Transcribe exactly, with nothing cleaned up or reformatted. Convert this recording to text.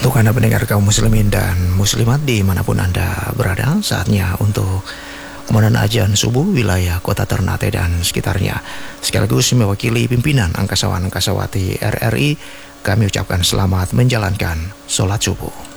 Untuk Anda pendengar kaum muslimin dan muslimat dimanapun Anda berada, saatnya untuk kemudian ajan subuh wilayah kota Ternate dan sekitarnya. Sekaligus mewakili pimpinan angkasawan angkasawati R R I, kami ucapkan selamat menjalankan sholat subuh.